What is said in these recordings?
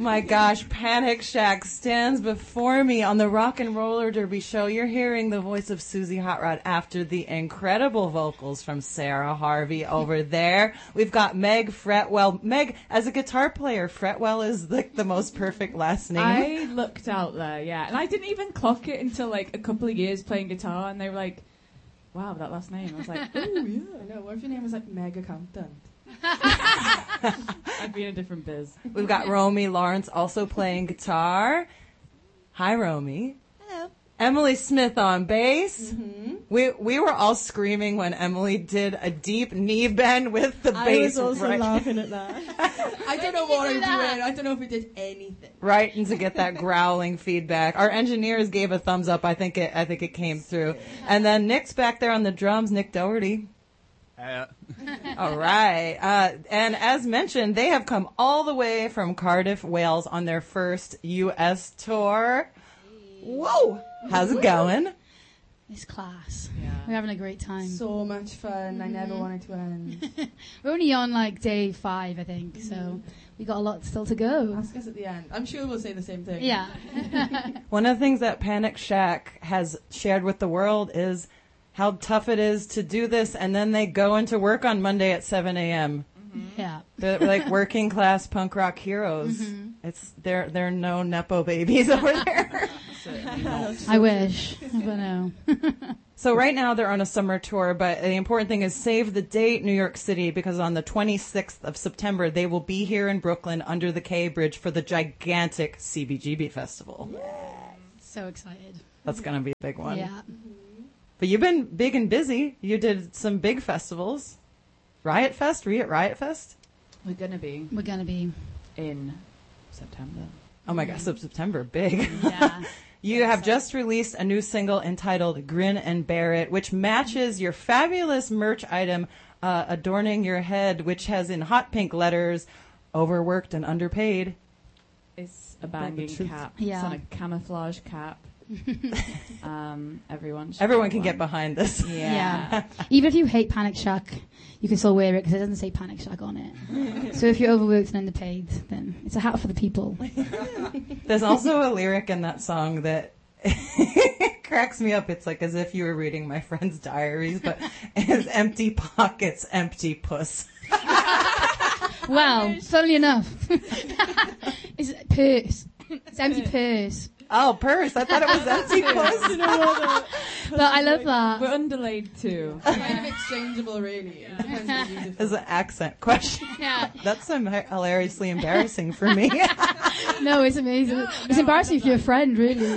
my gosh, Panic Shack stands before me on the Rock and Roller Derby show. You're hearing the voice of Susie Hot Rod after the incredible vocals from Sarah Harvey over there. We've got Meg Fretwell. Meg, as a guitar player, Fretwell is like the most perfect last name. I looked out there, yeah. And I didn't even clock it until like a couple of years playing guitar, and they were like, wow, that last name. I was like, oh, yeah. I know. What if your name was like Meg Accountant? I'd be in a different biz. We've got Romy Lawrence also playing guitar. Hi, Romy. Hello. Emily Smith on bass. Mm-hmm. We were all screaming when Emily did a deep knee bend with the bass. I was also laughing at that. I don't know what I'm doing. I don't know if we did anything. Right, and to get that growling feedback. Our engineers gave a thumbs up. I think it came through. And then Nick's back there on the drums, Nick Doherty. All right. And as mentioned, they have come all the way from Cardiff, Wales on their first U.S. tour. Whoa! How's it going? It's class. Yeah. We're having a great time. So much fun. I never wanted to end. We're only on like day 5, I think, so we got a lot still to go. Ask us at the end. I'm sure we'll say the same thing. Yeah. One of the things that Panic Shack has shared with the world is how tough it is to do this, and then they go into work on Monday at 7 a.m. Yeah. They're like working class punk rock heroes. They're no Nepo babies over there. I wish, but no. So right now they're on a summer tour, but the important thing is save the date, New York City, because on the 26th of September they will be here in Brooklyn under the K Bridge for the gigantic CBGB Festival. So excited. That's going to be a big one. Yeah. But you've been big and busy. You did some big festivals. Riot Fest? Were you at Riot Fest? We're going to be We're going to be in September. Oh my gosh, September, big. Yeah. You have just released a new single entitled Grin and Bear It, which matches your fabulous merch item, Adorning Your Head, which has in hot pink letters, overworked and underpaid. It's a banging cap. Yeah. It's on a camouflage cap. Everyone can get behind this. Yeah. Even if you hate Panic Shack, you can still wear it because it doesn't say Panic Shack on it. So if you're overworked and underpaid, then it's a hat for the people. There's also a lyric in that song that cracks me up. It's like as if you were reading my friend's diaries, but it's empty pockets, empty puss. Well, funnily enough, it's purse. It's empty purse. Oh, purse. I thought it was empty puss. But I love that. We're underlaid too. Kind of exchangeable, really. It depends what you use it It's an accent question. Yeah. That's hilariously embarrassing for me. No, it's amazing. It's embarrassing if you're a friend, really.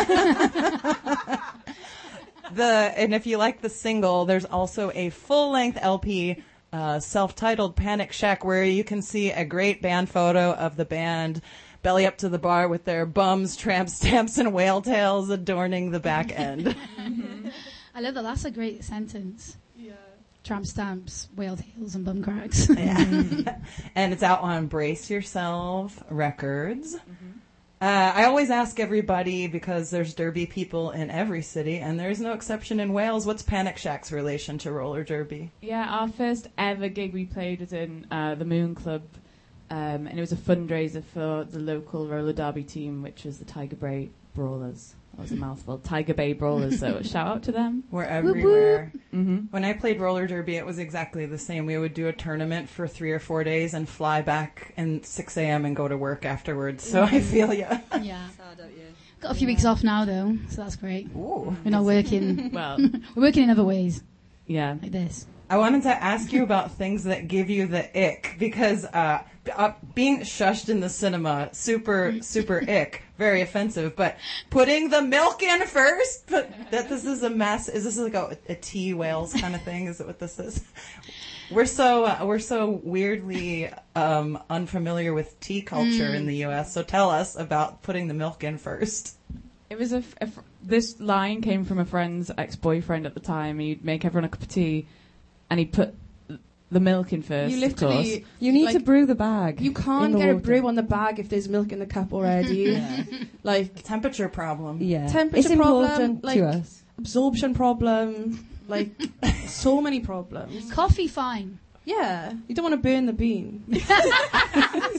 And if you like the single, there's also a full-length LP, self-titled Panic Shack, where you can see a great band photo of the band belly up to the bar with their bums, tramp stamps, and whale tails adorning the back end. I love that. That's a great sentence. Yeah. Tramp stamps, whale tails, and bum cracks. Yeah. And it's out on Brace Yourself Records. I always ask everybody, because there's derby people in every city, and there's no exception in Wales, what's Panic Shack's relation to roller derby? Yeah, our first ever gig we played was in the Moon Club, and it was a fundraiser for the local roller derby team, which was the Tiger Bay Brawlers. That was a mouthful. Tiger Bay Brawlers, so shout out to them. We're everywhere. When I played roller derby, it was exactly the same. We would do a tournament for 3 or 4 days and fly back at 6 a.m. and go to work afterwards. So I feel you. Yeah. Got a few weeks off now, though, so that's great. Ooh. We're not working. Well, We're working in other ways, yeah. like this. I wanted to ask you about things that give you the ick, because being shushed in the cinema, super, super ick, very offensive, but putting the milk in first, this is a mess. Is this like a tea whales kind of thing? Is it what this is? We're so weirdly unfamiliar with tea culture in the U.S., so tell us about putting the milk in first. It was this line came from a friend's ex-boyfriend at the time. He'd make everyone a cup of tea, and he'd put the milk in first. You literally, of course. You need to brew the bag. You can't get a brew on the bag if there's milk in the cup already. Like Temperature problem. Yeah, temperature it's problem, important like to us. absorption problem, like so many problems. Coffee, fine. Yeah, you don't want to burn the bean.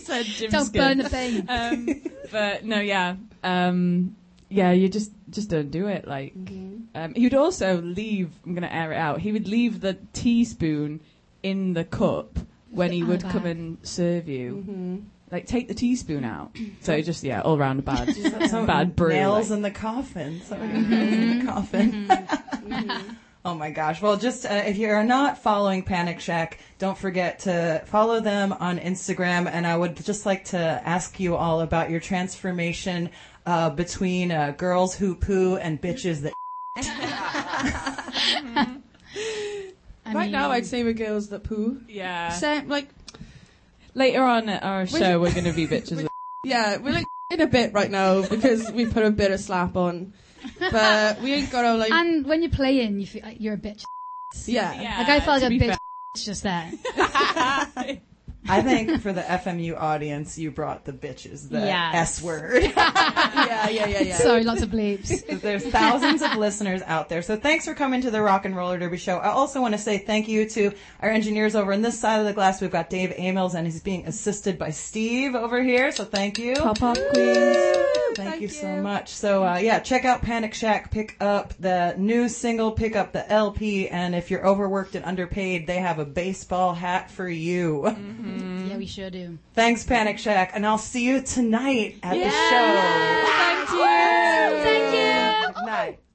said Jim Don't Skin. burn the paint. But no, yeah. Yeah, you just don't do it. Like, he would also leave, I'm going to air it out, he would leave the teaspoon in the cup when he would come and serve you. Like, take the teaspoon out. So just, all round a bad brew. Nails in the coffin. In the coffin. Oh my gosh. Well, just if you're not following Panic Shack, don't forget to follow them on Instagram. And I would just like to ask you all about your transformation between girls who poo and bitches that. Right now, I'd say we're girls that poo. Yeah. Same, like, later on at our show, we're going to be bitches. Yeah, we're like in a bit right now because we put a bit of slap on. But we ain't got to like. And when you're playing, you feel like you're a bitch. Yeah. Like I felt like a bitch just there. I think for the FMU audience, you brought the bitches, the Yes. S word. Yeah. Sorry, lots of bleeps. There's thousands of listeners out there. So thanks for coming to the Rock and Roller Derby show. I also want to say thank you to our engineers over on this side of the glass. We've got Dave Amels, and he's being assisted by Steve over here. So thank you. Pop queens. Thank you so much. So, check out Panic Shack. Pick up the new single. Pick up the LP. And if you're overworked and underpaid, they have a baseball hat for you. Yeah, we sure do. Thanks, Panic Shack. And I'll see you tonight at the show. Thank you. Thank you. Good night.